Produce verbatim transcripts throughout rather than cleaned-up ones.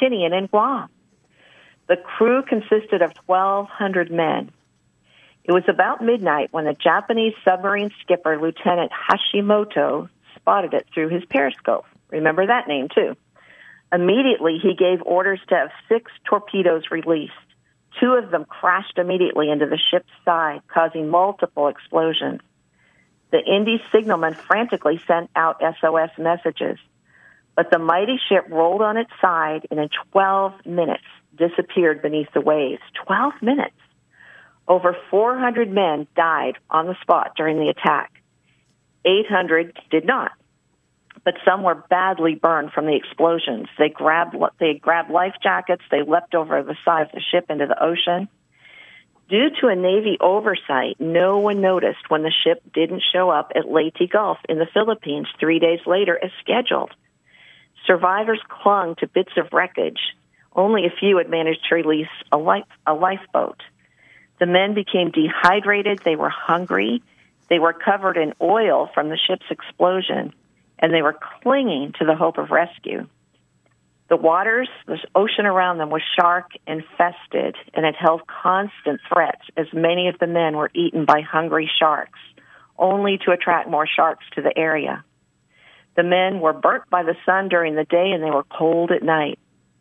Tinian in Guam. The crew consisted of twelve hundred men. It was about midnight when the Japanese submarine skipper, Lieutenant Hashimoto, spotted it through his periscope. Remember that name, too. Immediately, he gave orders to have six torpedoes released. Two of them crashed immediately into the ship's side, causing multiple explosions. The Indy signalman frantically sent out S O S messages, but the mighty ship rolled on its side and in twelve minutes disappeared beneath the waves. twelve minutes. Over four hundred men died on the spot during the attack. eight hundred did not, but some were badly burned from the explosions. They grabbed they grabbed life jackets. They leapt over the side of the ship into the ocean. Due to a Navy oversight, no one noticed when the ship didn't show up at Leyte Gulf in the Philippines three days later as scheduled. Survivors clung to bits of wreckage. Only a few had managed to release a, life, a lifeboat. The men became dehydrated. They were hungry. They were covered in oil from the ship's explosion, and they were clinging to the hope of rescue. The waters, the ocean around them was shark infested, and it held constant threats as many of the men were eaten by hungry sharks, only to attract more sharks to the area. The men were burnt by the sun during the day, and they were cold at night.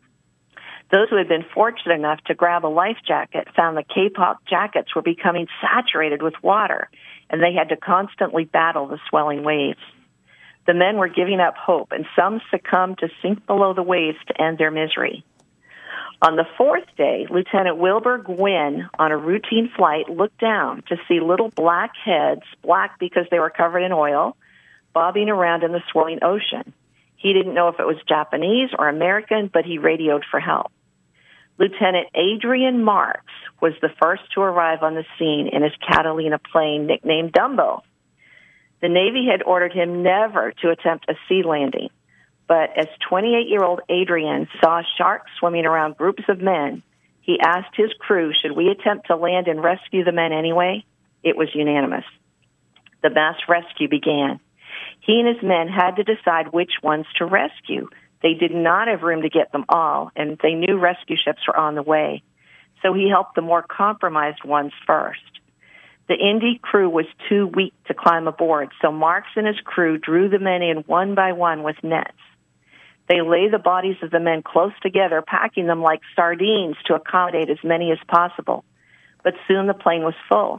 Those who had been fortunate enough to grab a life jacket found the K-pop jackets were becoming saturated with water, and they had to constantly battle the swelling waves. The men were giving up hope, and some succumbed to sink below the waves to end their misery. On the fourth day, Lieutenant Wilbur Gwynn, on a routine flight, looked down to see little black heads, black because they were covered in oil, bobbing around in the swirling ocean. He didn't know if it was Japanese or American, but he radioed for help. Lieutenant Adrian Marks was the first to arrive on the scene in his Catalina plane, nicknamed Dumbo. The Navy had ordered him never to attempt a sea landing, but as twenty-eight-year-old Adrian saw sharks swimming around groups of men, he asked his crew, should we attempt to land and rescue the men anyway? It was unanimous. The mass rescue began. He and his men had to decide which ones to rescue. They did not have room to get them all, and they knew rescue ships were on the way. So he helped the more compromised ones first. The Indy crew was too weak to climb aboard, so Marks and his crew drew the men in one by one with nets. They lay the bodies of the men close together, packing them like sardines to accommodate as many as possible. But soon the plane was full.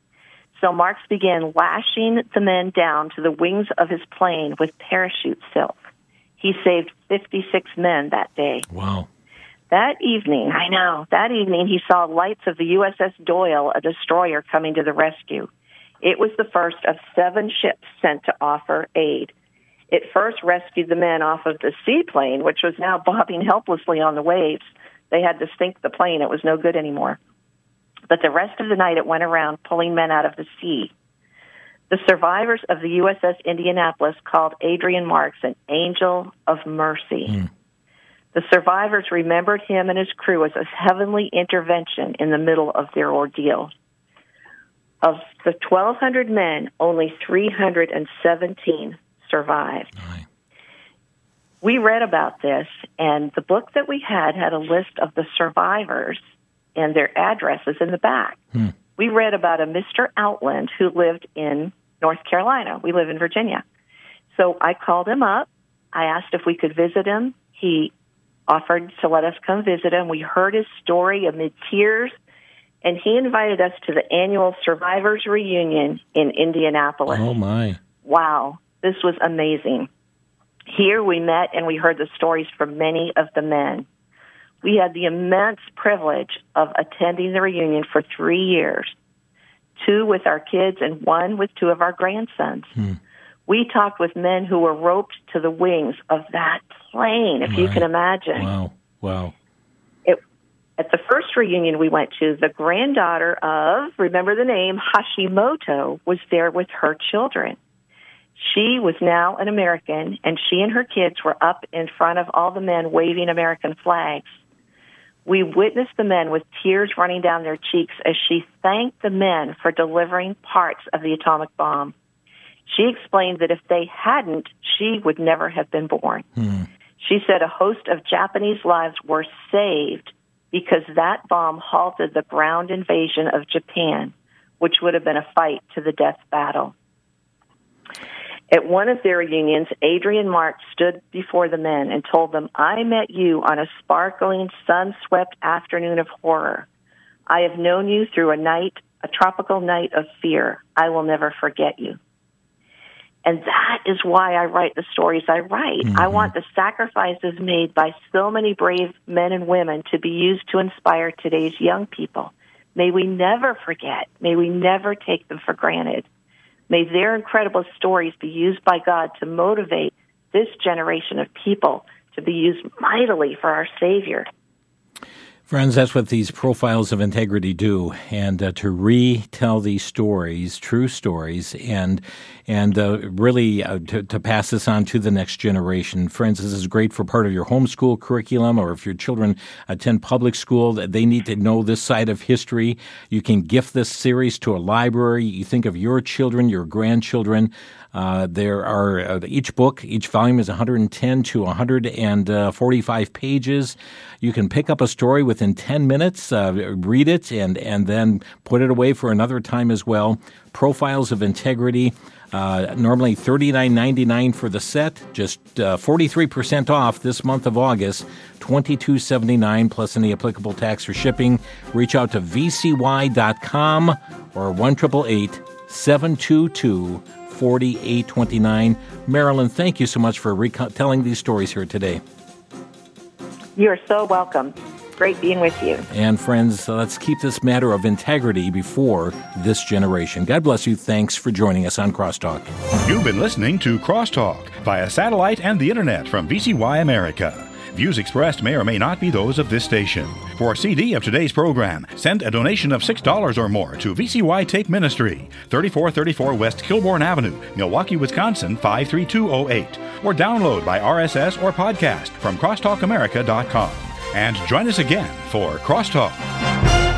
So Marks began lashing the men down to the wings of his plane with parachute silk. He saved fifty-six men that day. Wow. That evening, I know, that evening he saw lights of the U S S Doyle, a destroyer, coming to the rescue. It was the first of seven ships sent to offer aid. It first rescued the men off of the seaplane, which was now bobbing helplessly on the waves. They had to sink the plane. It was no good anymore. But the rest of the night it went around pulling men out of the sea. The survivors of the U S S Indianapolis called Adrian Marks an angel of mercy. Mm. The survivors remembered him and his crew as a heavenly intervention in the middle of their ordeal. Of the twelve hundred men, only three hundred seventeen survived. Aye. We read about this, and the book that we had had a list of the survivors and their addresses in the back. Hmm. We read about a Mister Outland who lived in North Carolina. We live in Virginia. So I called him up. I asked if we could visit him. He offered to let us come visit him. We heard his story amid tears, and he invited us to the annual Survivors Reunion in Indianapolis. Oh, my. Wow, this was amazing. Here we met and we heard the stories from many of the men. We had the immense privilege of attending the reunion for three years, two with our kids and one with two of our grandsons. Hmm. We talked with men who were roped to the wings of that plane, if right. you can imagine. Wow, wow. It, at the first reunion we went to, the granddaughter of, remember the name, Hashimoto, was there with her children. She was now an American, and she and her kids were up in front of all the men waving American flags. We witnessed the men with tears running down their cheeks as she thanked the men for delivering parts of the atomic bomb. She explained that if they hadn't, she would never have been born. Hmm. She said a host of Japanese lives were saved because that bomb halted the ground invasion of Japan, which would have been a fight to the death battle. At one of their reunions, Adrienne Marks stood before the men and told them, "I met you on a sparkling, sun-swept afternoon of horror. I have known you through a night, a tropical night of fear. I will never forget you." And that is why I write the stories I write. Mm-hmm. I want the sacrifices made by so many brave men and women to be used to inspire today's young people. May we never forget. May we never take them for granted. May their incredible stories be used by God to motivate this generation of people to be used mightily for our Savior. Friends, that's what these profiles of integrity do, and uh, to retell these stories, true stories, and and uh, really uh, to, to pass this on to the next generation. Friends, this is great for part of your homeschool curriculum, or if your children attend public school, they need to know this side of history. You can gift this series to a library. You think of your children, your grandchildren. Uh, there are uh, each book, each volume is one hundred ten to one hundred forty-five pages. You can pick up a story within ten minutes, uh, read it, and and then put it away for another time as well. Profiles of Integrity, uh, normally thirty-nine ninety-nine for the set, just uh, forty-three percent off this month of August, twenty-two seventy-nine plus any applicable tax or shipping. Reach out to v c y dot com or one eight eight eight, seven two two, forty-eight twenty-nine. Marilyn, thank you so much for rec- telling these stories here today. You're so welcome. Great being with you. And friends, uh, let's keep this matter of integrity before this generation. God bless you. Thanks for joining us on Crosstalk. You've been listening to Crosstalk via satellite and the internet from V C Y America. Views expressed may or may not be those of this station. For a C D of today's program, send a donation of six dollars or more to V C Y Tape Ministry, thirty-four thirty-four West Kilbourne Avenue, Milwaukee, Wisconsin, five three two oh eight. Or download by R S S or podcast from crosstalk america dot com. And join us again for Crosstalk.